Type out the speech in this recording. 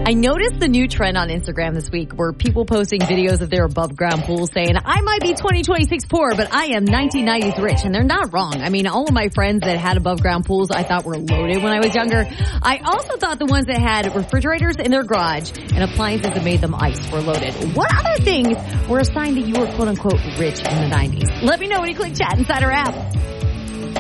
I noticed the new trend on Instagram this week where people posting videos of their above ground pools saying, I might be 2026 poor, but I am 1990s rich. And they're not wrong. I mean, all of my friends that had above ground pools I thought were loaded when I was younger. I also thought the ones that had refrigerators in their garage and appliances that made them ice were loaded. What other things were a sign that you were quote unquote rich in the 90s? Let me know when you click Chat inside our app.